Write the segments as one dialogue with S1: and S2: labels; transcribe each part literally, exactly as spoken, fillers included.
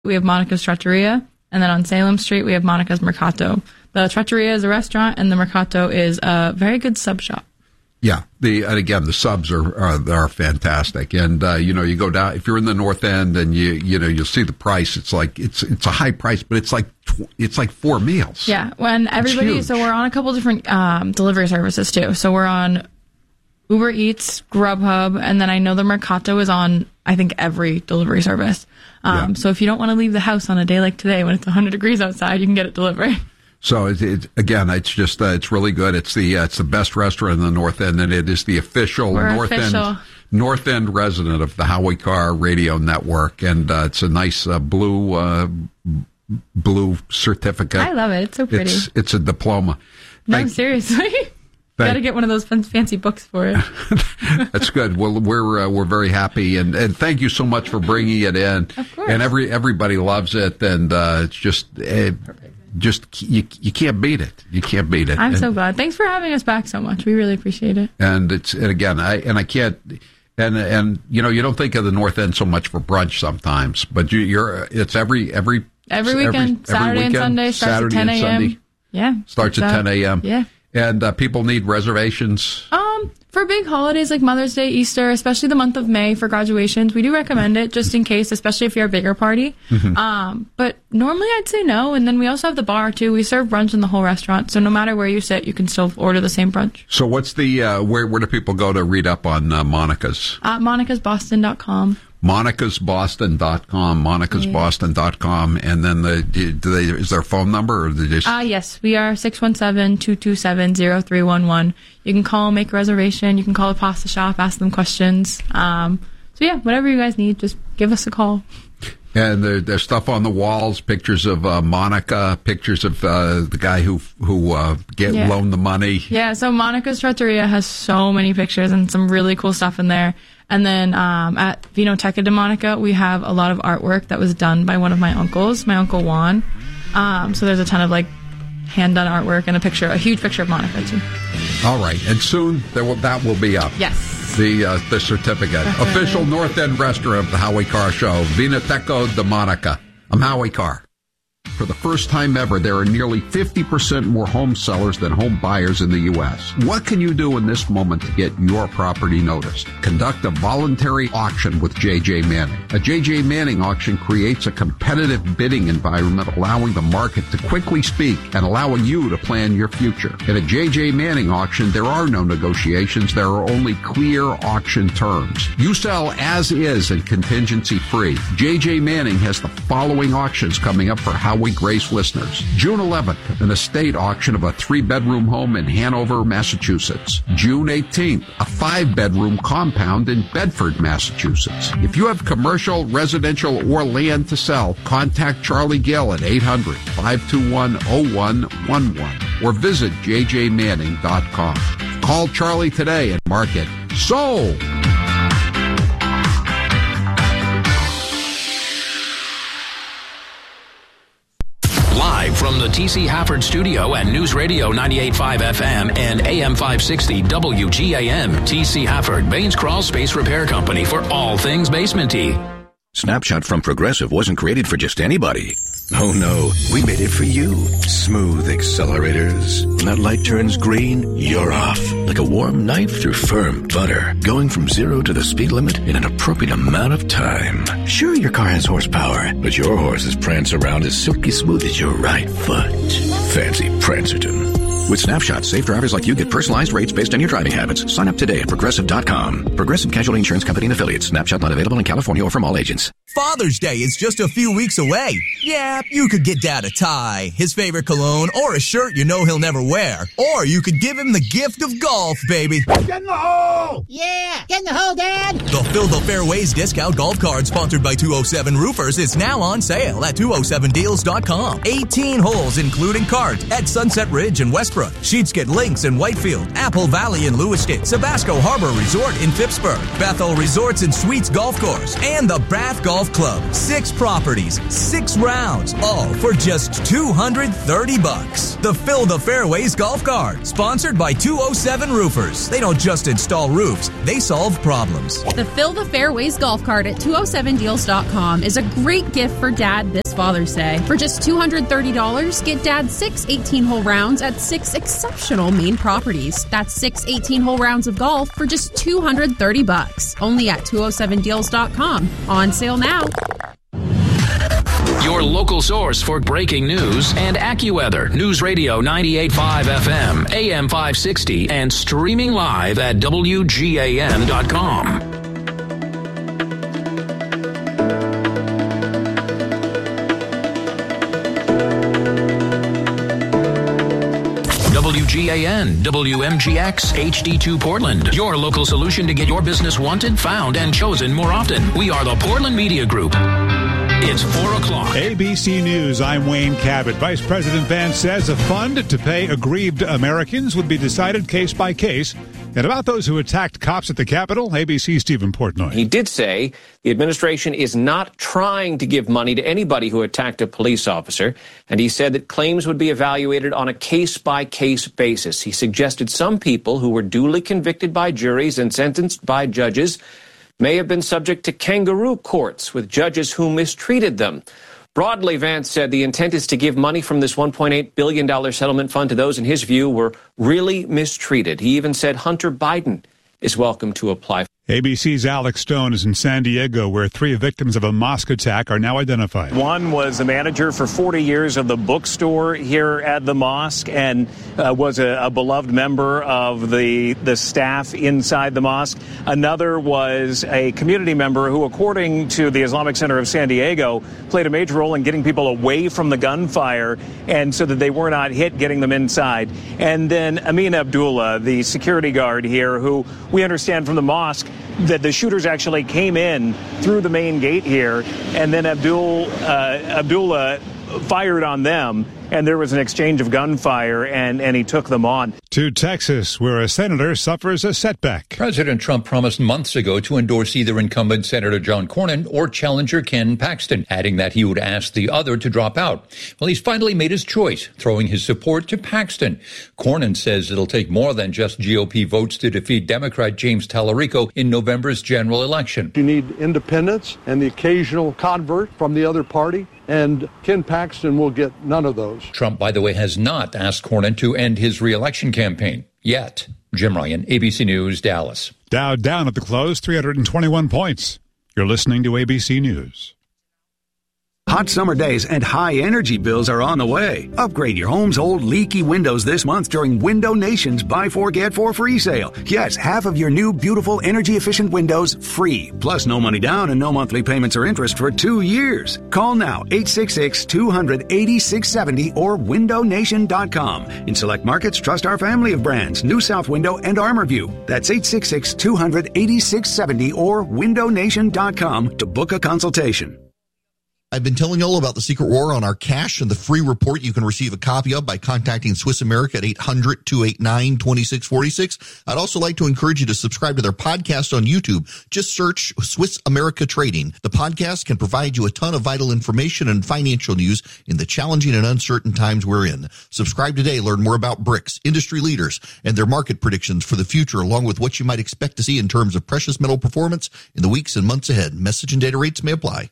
S1: we have Monica's Trattoria. And then on Salem Street, we have Monica's Mercato. The Trattoria is a restaurant, and the Mercato is a very good sub shop.
S2: Yeah, the and again the subs are are, are fantastic, and uh, you know you go down if you're in the North End and you you know you'll see the price. It's like it's it's a high price, but it's like tw- it's like four meals.
S1: Yeah, when everybody so we're on a couple different um, delivery services too. So we're on Uber Eats, Grubhub, and then I know the Mercato is on I think every delivery service. Um, yeah. So if you don't want to leave the house on a day like today when it's one hundred degrees outside, you can get it delivered.
S2: So it, it, again, it's just uh, it's really good. It's the uh, it's the best restaurant in the North End, and it is the official
S1: We're
S2: North
S1: official.
S2: End North End resident of the Howie Carr Radio Network, and uh, it's a nice uh, blue uh, blue certificate.
S1: I love it. It's so pretty.
S2: It's, it's a diploma.
S1: No,
S2: Thank,
S1: seriously. Got to get one of those fancy books for it.
S2: That's good. Well, we're uh, we're very happy, and, and thank you so much for bringing it in.
S1: Of course.
S2: And every everybody loves it, and uh, it's just uh, just you you can't beat it. You can't beat it.
S1: I'm
S2: and,
S1: so glad. Thanks for having us back so much. We really appreciate it.
S2: And it's and again, I and I can't. And and you know you don't think of the North End so much for brunch sometimes, but you, you're it's every every
S1: every weekend,
S2: every,
S1: Saturday
S2: every weekend,
S1: and Sunday starts
S2: Saturday
S1: at ten
S2: a.m.
S1: Yeah,
S2: starts at ten a.m.
S1: Yeah.
S2: And uh, people need reservations?
S1: Um, for big holidays like Mother's Day, Easter, especially the month of May for graduations, we do recommend it just in case, especially if you're a bigger party. Mm-hmm. Um, but normally I'd say no. And then we also have the bar too. We serve brunch in the whole restaurant, so no matter where you sit, you can still order the same brunch.
S2: So what's the uh, where where do people go to read up on uh, Monica's?
S1: Uh, monicas boston dot com.
S2: monicas boston dot com, monicas boston dot com, and then the do they is there a phone number or do they just
S1: Ah uh, yes, we are six one seven, two two seven, zero three one one. You can call, make a reservation, you can call the pasta shop, ask them questions. Um so yeah, whatever you guys need, just give us a call.
S2: And there, there's stuff on the walls, pictures of uh, Monica, pictures of uh, the guy who who uh, get
S1: yeah.
S2: loaned the money.
S1: Yeah, so Monica's Trattoria has so many pictures and some really cool stuff in there. And then um, at Vinoteca de Monica, we have a lot of artwork that was done by one of my uncles, my Uncle Juan. Um, so there's a ton of like hand-done artwork and a picture, a huge picture of Monica too.
S2: All right, and soon there will, that will be up.
S1: Yes.
S2: The uh, the certificate. Official North End restaurant of the Howie Carr Show, Vinoteca de Monica. I'm Howie Carr. For the first time ever, there are nearly fifty percent more home sellers than home buyers in the U S. What can you do in this moment to get your property noticed? Conduct a voluntary auction with J J Manning. A J J Manning auction creates a competitive bidding environment, allowing the market to quickly speak and allowing you to plan your future. In a J J Manning auction, there are no negotiations. There are only clear auction terms. You sell as is and contingency free. J J Manning has the following auctions coming up for Howie Grace listeners. June eleventh, an estate auction of a three-bedroom home in Hanover, Massachusetts. June eighteenth, a five-bedroom compound in Bedford, Massachusetts. If you have commercial, residential, or land to sell, contact Charlie Gill at eight hundred, five two one, zero one one one or visit j j manning dot com. Call Charlie today and mark it sold.
S3: Live from the T C Hafford Studio and News Radio ninety-eight point five F M and A M five sixty W G A M, T C Hafford, Baines Crawl Space Repair Company for all things basement-y.
S4: Snapshot from Progressive wasn't created for just anybody. Oh no, we made it for you. Smooth accelerators. When that light turns green, you're off. Like a warm knife through firm butter. Going from zero to the speed limit in an appropriate amount of time. Sure, your car has horsepower, but your horses prance around as silky smooth as your right foot. Fancy Prancerton. With Snapshot, safe drivers like you get personalized rates based on your driving habits. Sign up today at Progressive dot com. Progressive Casualty Insurance Company and Affiliates. Snapshot not available in California or from all agents.
S5: Father's Day is just a few weeks away. Yeah, you could get Dad a tie, his favorite cologne, or a shirt you know he'll never wear. Or you could give him the gift of golf, baby.
S6: Get in the hole! Yeah, get in the hole, Dad!
S5: The Fill the Fairways discount golf card sponsored by two oh seven Roofers is now on sale at two oh seven deals dot com. eighteen holes including cards at Sunset Ridge and Westbrook. Beachfront, Sheetskin Links in Whitefield, Apple Valley in Lewiston, Sabasco Harbor Resort in Phippsburg, Bethel Resorts and Suites Golf Course, and the Bath Golf Club. Six properties, six rounds, all for just two hundred thirty bucks. The Fill the Fairways Golf Card, sponsored by two oh seven Roofers. They don't just install roofs, they solve problems.
S7: The Fill the Fairways Golf Cart at two oh seven deals dot com is a great gift for Dad this Father's Day. For just two hundred thirty dollars, get Dad six eighteen-hole rounds at six exceptional Maine properties. That's six eighteen-hole rounds of golf for just two hundred thirty bucks. Only at two oh seven deals dot com. On sale now.
S3: Your local source for breaking news and AccuWeather. News Radio ninety-eight point five F M, A M five sixty, and streaming live at W G A N dot com. W G A N, W M G X, H D two Portland. Your local solution to get your business wanted, found, and chosen more often. We are the Portland Media Group. It's four o'clock.
S8: A B C News, I'm Wayne Cabot. Vice President Vance says a fund to pay aggrieved Americans would be decided case by case. And about those who attacked cops at the Capitol, A B C's Stephen Portnoy.
S9: He did say the administration is not trying to give money to anybody who attacked a police officer, and he said that claims would be evaluated on a case-by-case basis. He suggested some people who were duly convicted by juries and sentenced by judges may have been subject to kangaroo courts with judges who mistreated them. Broadly, Vance said the intent is to give money from this one point eight billion dollars settlement fund to those, in his view, were really mistreated. He even said Hunter Biden is welcome to apply.
S8: A B C's Alex Stone is in San Diego, where three victims of a mosque attack are now identified.
S10: One was a manager for forty years of the bookstore here at the mosque and uh, was a, a beloved member of the, the staff inside the mosque. Another was a community member who, according to the Islamic Center of San Diego, played a major role in getting people away from the gunfire and so that they were not hit, getting them inside. And then Amin Abdullah, the security guard here, who we understand from the mosque that the shooters actually came in through the main gate here, and then Abdul uh, Abdullah fired on them, and there was an exchange of gunfire, and, and he took them on.
S8: To Texas, where a senator suffers a setback.
S11: President Trump promised months ago to endorse either incumbent Senator John Cornyn or challenger Ken Paxton, adding that he would ask the other to drop out. Well, he's finally made his choice, throwing his support to Paxton. Cornyn says it'll take more than just G O P votes to defeat Democrat James Tallarico in November's general election.
S12: You need independents and the occasional convert from the other party, and Ken Paxton will get none of those.
S11: Trump, by the way, has not asked Cornyn to end his re-election campaign yet. Jim Ryan, A B C News, Dallas.
S8: Dow down at the close, three hundred twenty-one points. You're listening to A B C News.
S13: Hot summer days and high energy bills are on the way. Upgrade your home's old leaky windows this month during Window Nation's Buy Four, Get Four free sale. Yes, half of your new, beautiful, energy-efficient windows free. Plus no money down and no monthly payments or interest for two years. Call now, eight six six, two hundred, eighty-six seventy or window nation dot com. In select markets, trust our family of brands, New South Window and ArmorView. That's eight six six, two hundred, eighty-six seventy or window nation dot com to book a consultation.
S14: I've been telling you all about the Secret War on our cash and the free report you can receive a copy of by contacting Swiss America at eight hundred, two eight nine, two six four six. I'd also like to encourage you to subscribe to their podcast on YouTube. Just search Swiss America Trading. The podcast can provide you a ton of vital information and financial news in the challenging and uncertain times we're in. Subscribe today. Learn more about BRICS, industry leaders, and their market predictions for the future, along with what you might expect to see in terms of precious metal performance in the weeks and months ahead. Message and data rates may apply.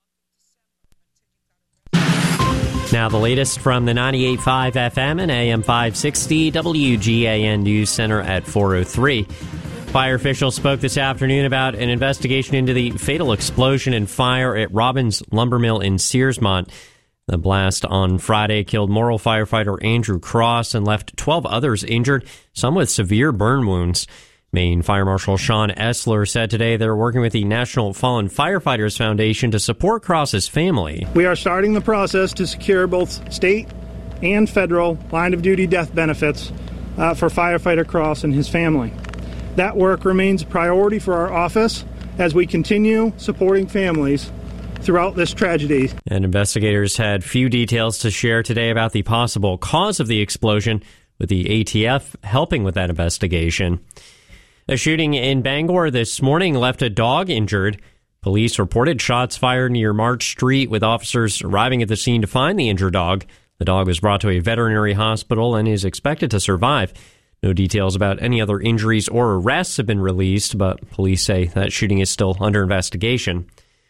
S15: Now the latest from the ninety-eight point five F M and A M five sixty W G A N News Center at four oh three. Fire officials spoke this afternoon about an investigation into the fatal explosion and fire at Robbins Lumber Mill in Searsmont. The blast on Friday killed Morrill firefighter Andrew Cross and left twelve others injured, some with severe burn wounds. Maine Fire Marshal Sean Essler said today they're working with the National Fallen Firefighters Foundation to support Cross's family.
S16: We are starting the process to secure both state and federal line-of-duty death benefits uh, for firefighter Cross and his family. That work remains a priority for our office as we continue supporting families throughout this tragedy.
S15: And investigators had few details to share today about the possible cause of the explosion, with the A T F helping with that investigation. A shooting in Bangor this morning left a dog injured. Police reported shots fired near March Street, with officers arriving at the scene to find the injured dog. The dog was brought to a veterinary hospital and is expected to survive. No details about any other injuries or arrests have been released, but police say that shooting is still under investigation.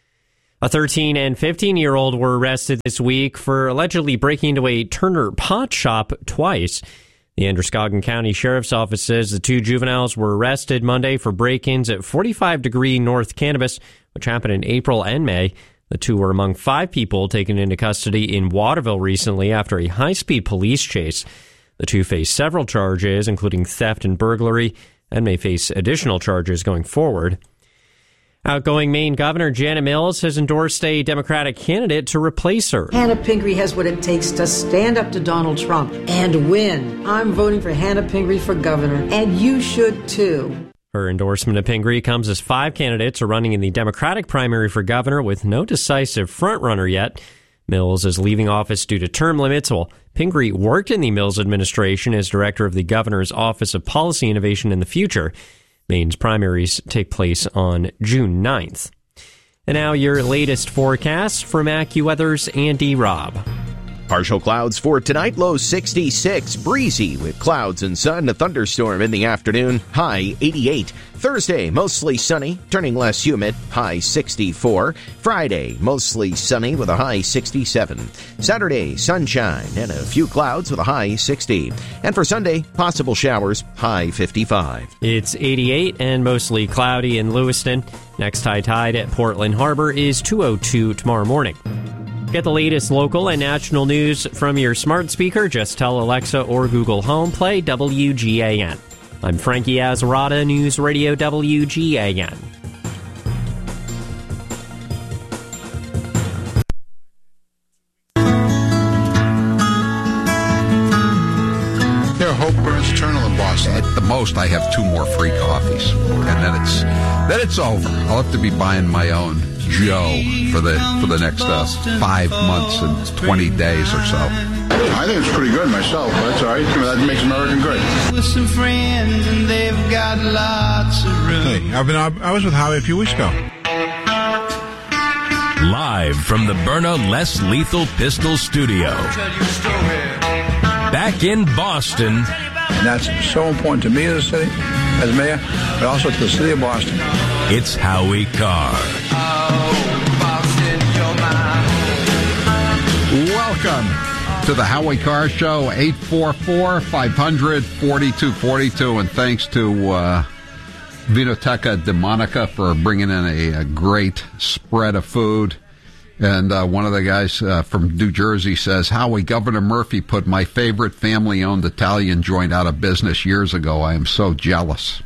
S15: A thirteen and fifteen-year-old were arrested this week for allegedly breaking into a Turner pot shop twice. The Androscoggin County Sheriff's Office says the two juveniles were arrested Monday for break-ins at forty-five Degree North Cannabis, which happened in April and May. The two were among five people taken into custody in Waterville recently after a high-speed police chase. The two face several charges, including theft and burglary, and may face additional charges going forward. Outgoing Maine Governor Janet Mills has endorsed a Democratic candidate to replace her.
S17: Hannah Pingree has what it takes to stand up to Donald Trump and win. I'm voting for Hannah Pingree for governor, and you should too.
S15: Her endorsement of Pingree comes as five candidates are running in the Democratic primary for governor with no decisive frontrunner yet. Mills is leaving office due to term limits, while Pingree worked in the Mills administration as director of the governor's Office of Policy Innovation in the Future. Maine's primaries take place on June ninth. And now your latest forecast from AccuWeather's Andy Robb.
S18: Partial clouds for tonight, low sixty-six, breezy with clouds and sun, a thunderstorm in the afternoon, high eighty-eight. Thursday, mostly sunny, turning less humid, high sixty-four. Friday, mostly sunny with a high sixty-seven. Saturday, sunshine and a few clouds with a high sixty. And for Sunday, possible showers, high fifty-five.
S15: It's eighty-eight and mostly cloudy in Lewiston. Next high tide at Portland Harbor is two oh two tomorrow morning. Get the latest local and national news from your smart speaker. Just tell Alexa or Google Home, play W G A N. I'm Frankie Azarada, News Radio W G A N.
S2: Yeah, Hope Burns Eternal in Boston. At the most, I have two more free coffees, and then it's then it's over. I'll have to be buying my own Joe for the for the next uh, five months and twenty days or so.
S19: I think it's pretty good myself, but that's all right. That makes American great.
S20: With some friends and they've got lots of room.
S19: Hey, I've been I was with Howie a few weeks ago.
S3: Live from the Byrna Less Lethal Pistol Studio. Back in Boston.
S19: And that's so important to me as a city, as mayor, but also to the city of Boston.
S3: It's Howie Carr.
S2: Welcome to the Howie Carr Show, eight four four, five hundred, forty-two forty-two. And thanks to uh, Vinoteca Demonica for bringing in a, a great spread of food. And uh, one of the guys uh, from New Jersey says, Howie, Governor Murphy put my favorite family-owned Italian joint out of business years ago. I am so jealous.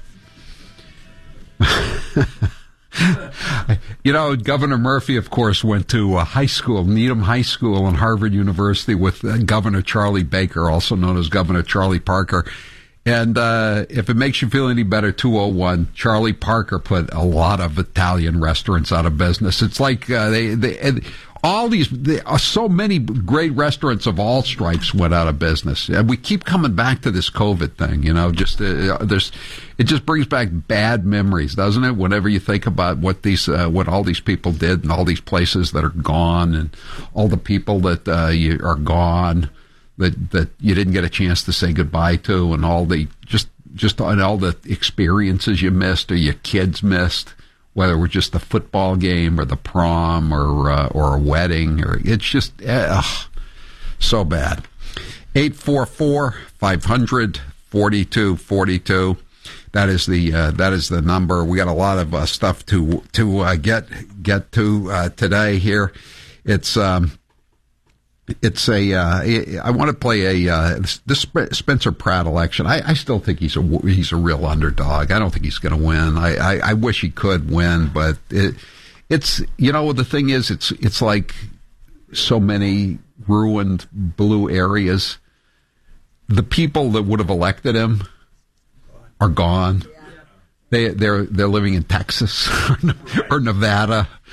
S2: You know, Governor Murphy, of course, went to uh, high school, Needham High School and Harvard University with uh, Governor Charlie Baker, also known as Governor Charlie Parker. And uh, if it makes you feel any better, two oh one, Charlie Parker put a lot of Italian restaurants out of business. It's like uh, they, they all these, they, uh, so many great restaurants of all stripes went out of business. And we keep coming back to this COVID thing, you know, just uh, there's, it just brings back bad memories, doesn't it? Whenever you think about what these, uh, what all these people did and all these places that are gone and all the people that uh, you are gone. That that you didn't get a chance to say goodbye to, and all the just just and all the experiences you missed or your kids missed, whether it was just the football game or the prom or uh, or a wedding, or it's just ugh, so bad. Eight four four five hundred forty two forty two. That is the uh, that is the number. We got a lot of uh, stuff to to uh, get get to uh, today here. It's. Um, It's a. Uh, I want to play a uh, this Spencer Pratt election. I, I still think he's a he's a real underdog. I don't think he's going to win. I, I, I wish he could win, but it, it's you know the thing is it's it's like so many ruined blue areas. The people that would have elected him are gone. They they're they're living in Texas or Nevada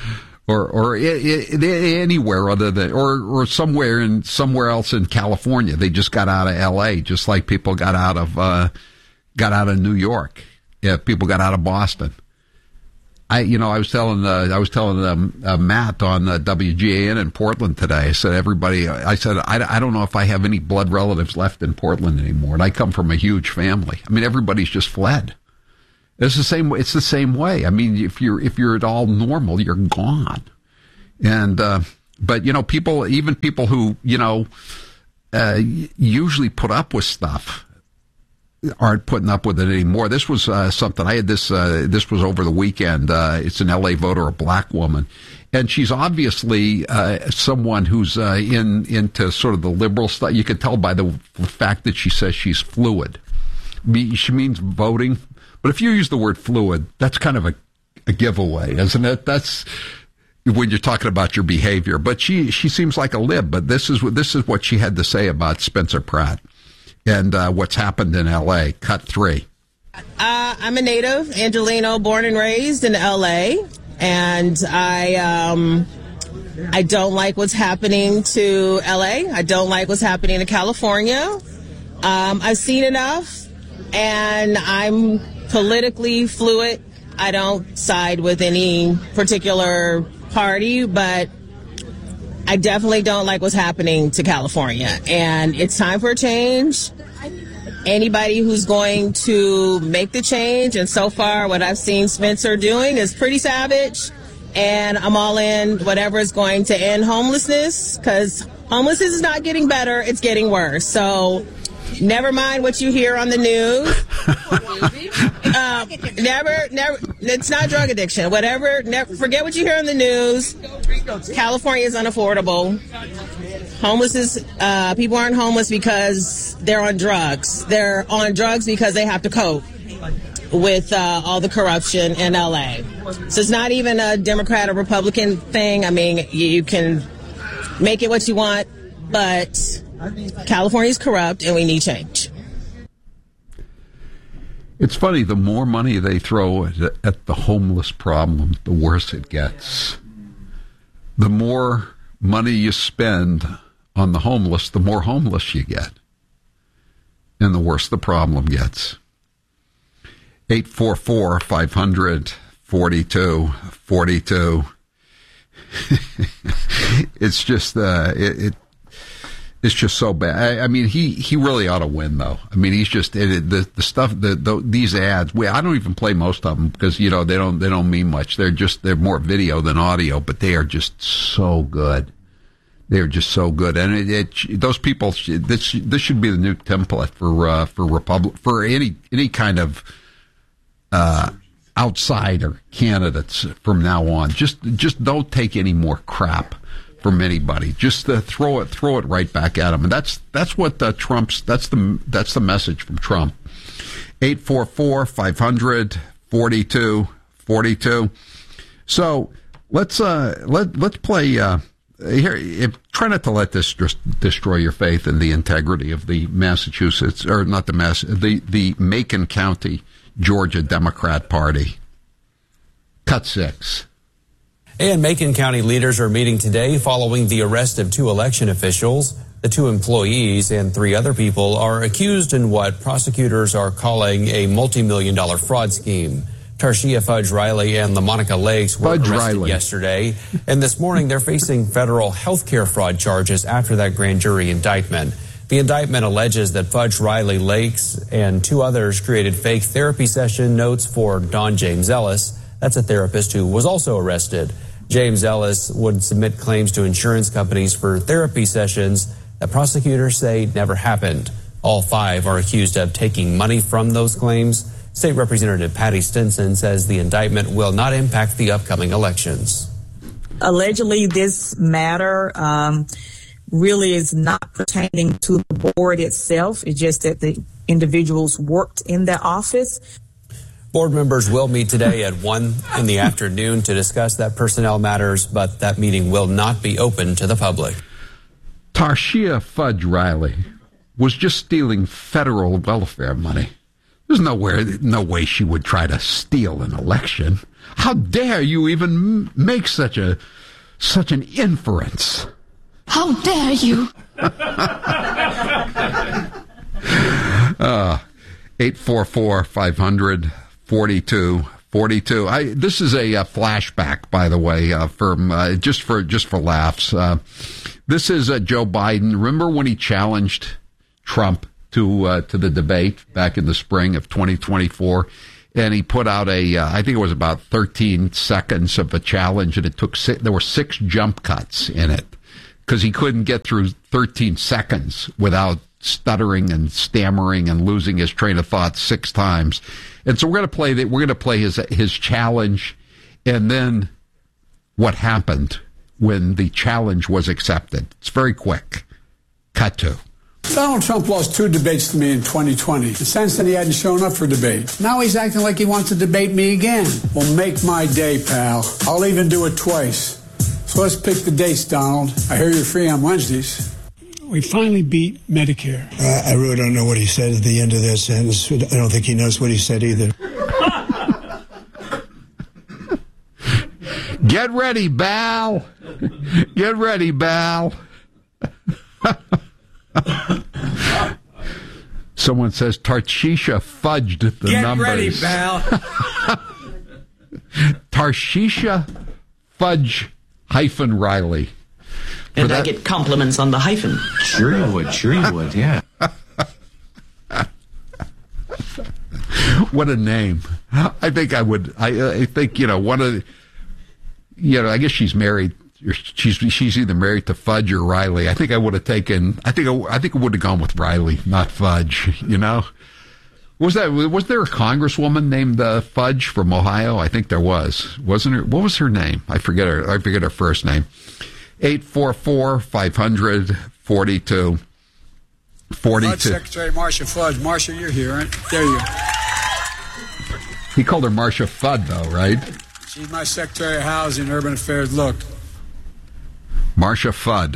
S2: or or it, it, anywhere other than or or somewhere in somewhere else in California. They just got out of L A, just like people got out of uh, got out of New York. Yeah, people got out of Boston. I, you know, I was telling, uh, I was telling um, uh, Matt on uh, W G A N in Portland today. I said, everybody, I said, I, I don't know if I have any blood relatives left in Portland anymore. And I come from a huge family. I mean, everybody's just fled. It's the same. It's the same way. I mean, if you're if you're at all normal, you're gone. And uh, but you know, people, even people who you know uh, usually put up with stuff, aren't putting up with it anymore. This was uh, something I had this. Uh, this was over the weekend. Uh, it's an L A voter, a black woman, and she's obviously uh, someone who's uh, in into sort of the liberal stuff. You can tell by the fact that she says she's fluid. She means voting, but if you use the word fluid, that's kind of a, a giveaway, isn't it? That's when you're talking about your behavior. But she she seems like a lib. But this is what this is what she had to say about Spencer Pratt. And uh, what's happened in L A. Cut three.
S21: Uh, I'm a native, Angelino, born and raised in L A, and I um, I don't like what's happening to L A. I don't like what's happening to California. Um, I've seen enough, and I'm politically fluid. I don't side with any particular party, but I definitely don't like what's happening to California, and it's time for a change. Anybody who's going to make the change, and so far what I've seen Spencer doing is pretty savage, and I'm all in whatever is going to end homelessness, because homelessness is not getting better, it's getting worse. So never mind what you hear on the news. um, never, never. It's not drug addiction. Whatever. Never, forget what you hear on the news. California is unaffordable. Homeless is. Uh, people aren't homeless because they're on drugs. They're on drugs because they have to cope with uh, all the corruption in L A. So it's not even a Democrat or Republican thing. I mean, you can make it what you want, but California's corrupt and we need change.
S2: It's funny, the more money they throw at, at the homeless problem, the worse it gets. The more money you spend on the homeless, the more homeless you get. And the worse the problem gets. eight four four, five hundred, forty-two forty-two. It's just, uh, it, it It's just so bad. I, I mean, he, he really ought to win, though. I mean, he's just it, the the stuff the, the these ads. We, I don't even play most of them because you know they don't they don't mean much. They're just they're more video than audio, but they are just so good. They are just so good, and it, it those people. This this should be the new template for uh, for Republic for any any kind of uh, outsider candidates from now on. Just just don't take any more crap from anybody. Just uh, throw it, throw it right back at them, and that's that's what uh, Trump's. That's the that's the message from Trump. Eight four four five hundred forty two forty two. So let's uh, let let's play uh, here. If, try not to let this just destroy your faith in the integrity of the Massachusetts or not the Mass the the Macon County, Georgia Democrat Party. Cut six.
S22: And Macon County leaders are meeting today following the arrest of two election officials. The two employees and three other people are accused in what prosecutors are calling a multi-million dollar fraud scheme. Tarshia Fudge Riley and LaMonica Lakes were
S2: Fudge
S22: arrested
S2: Riley.
S22: yesterday. And this morning they're facing federal health care fraud charges after that grand jury indictment. The indictment alleges that Fudge Riley Lakes and two others created fake therapy session notes for Don James Ellis. That's a therapist who was also arrested. James Ellis would submit claims to insurance companies for therapy sessions that prosecutors say never happened. All five are accused of taking money from those claims. State Representative Patty Stinson says the indictment will not impact the upcoming elections.
S23: Allegedly, this matter um, really is not pertaining to the board itself. It's just that the individuals worked in the office.
S22: Board members will meet today at one in the afternoon to discuss that personnel matters, but that meeting will not be open to the public.
S2: Tarshia Fudge Riley was just stealing federal welfare money. There's nowhere, no way she would try to steal an election. How dare you even make such a such an inference?
S1: How dare you?
S2: uh, eight four four, five hundred, forty-two forty-two. I, this is a, a flashback, by the way, uh, from uh, just for just for laughs. Uh, this is uh, Joe Biden. Remember when he challenged Trump to uh, to the debate back in the spring of twenty twenty-four, and he put out a uh, I think it was about thirteen seconds of a challenge, and it took six, there were six jump cuts in it because he couldn't get through thirteen seconds without stuttering and stammering and losing his train of thought six times. And so we're going to play that. We're going to play his his challenge, and then what happened when the challenge was accepted. It's very quick. Cut to.
S4: Donald Trump lost two debates to me in twenty twenty. The sense that he hadn't shown up for debate. Now he's acting like he wants to debate me again. Well, make my day, pal. I'll even do it twice. So let's pick the dates, Donald. I hear you're free on Wednesdays.
S6: We finally beat Medicare.
S24: Uh, I really don't know what he said at the end of that sentence. I don't think he knows what he said either.
S2: Get ready, Bal. Get ready, Bal. Someone says Tarshisha fudged the
S4: Get
S2: numbers.
S4: Get ready, Bal.
S2: Tarshisha fudge hyphen Riley.
S25: And I get compliments on the hyphen.
S26: Sure you would. Sure you would, yeah.
S2: What a name. I think I would, I, I think, you know, one of the, you know, I guess she's married. She's she's either married to Fudge or Riley. I think I would have taken. I think I, I think I would have gone with Riley, not Fudge. You know, was that was there a congresswoman named uh, Fudge from Ohio? I think there was. Wasn't her? What was her name? I forget her. I forget her first name. Eight four four five hundred forty two forty two.
S4: Secretary Marcia Fudge. Marcia, you're here, right? There you.
S2: He called her Marcia Fudd, though, right?
S4: She's my Secretary of Housing and Urban Affairs. Look.
S2: Marcia Fudd.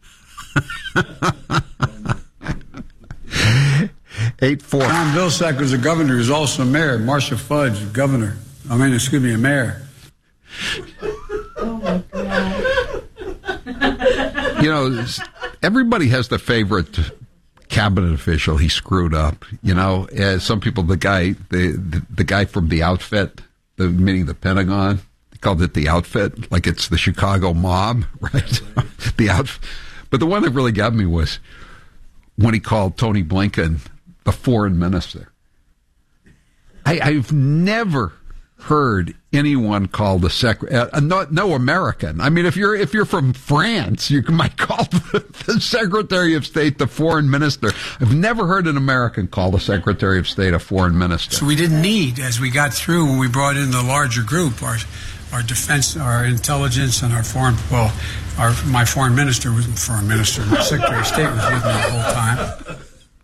S2: Eight four.
S4: Tom Vilsack was a governor. He's also a mayor. Marcia Fudge, governor. I mean, excuse me, a mayor.
S1: Oh my God.
S2: You know, everybody has their favorite cabinet official he screwed up. You know, as some people, the guy, the, the the guy from the outfit, the meaning the Pentagon. Called it the outfit, like it's the Chicago mob, right? The outfit. But the one that really got me was when he called Tony Blinken the foreign minister. I, I've never heard anyone call the secretary, uh, no, no American. I mean, if you're if you're from France, you might call the, the Secretary of State the foreign minister. I've never heard an American call the Secretary of State a foreign minister.
S4: So we didn't need, as we got through when we brought in the larger group, our our defense, our intelligence, and our foreign, well, our my foreign minister was foreign minister, my Secretary of State was with me the whole time.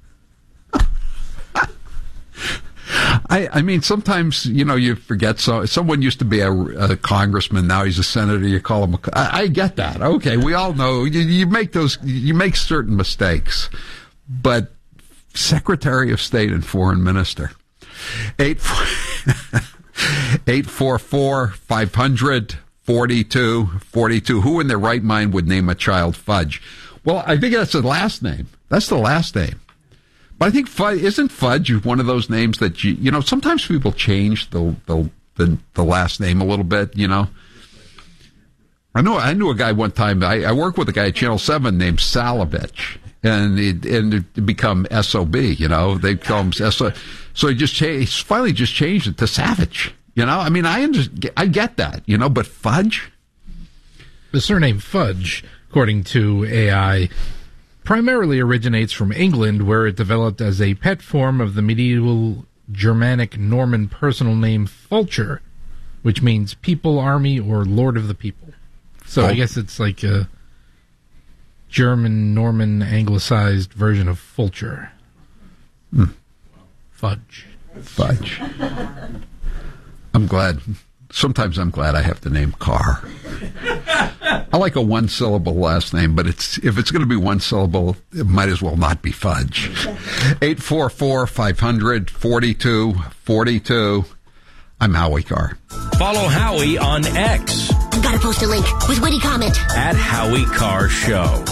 S2: I, I mean, sometimes, you know, you forget. So someone used to be a, a congressman. Now he's a senator. You call him a, I, I get that. Okay. We all know you, you make those, you make certain mistakes, but Secretary of State and foreign minister, eight, eight, four, four, five hundred, forty-two, forty-two. Who in their right mind would name a child Fudge? Well, I think that's the last name. That's the last name. But I think Fudge, isn't Fudge one of those names that you, you know, sometimes people change the, the, the, the last name a little bit, you know. I know, I knew a guy one time, I, I worked with a guy at Channel seven named Salovich, and it, and it become S O B, you know, they call him S O B. So he just changed, he finally just changed it to Savage, you know. I mean, I under, I get that, you know, but Fudge?
S27: The surname Fudge, according to A I, primarily originates from England, where it developed as a pet form of the medieval Germanic Norman personal name Fulcher, which means people, army, or lord of the people. So oh. I guess it's like a German, Norman, anglicized version of Fulcher.
S2: Hmm.
S27: Fudge.
S2: Fudge. I'm glad. Sometimes I'm glad I have the name Carr. I like a one-syllable last name, but it's if it's going to be one syllable, it might as well not be Fudge. eight four four, five hundred, forty-two forty-two. I'm Howie Carr.
S5: Follow Howie on X.
S7: I've got to post a link with witty comment.
S5: At Howie Carr Show.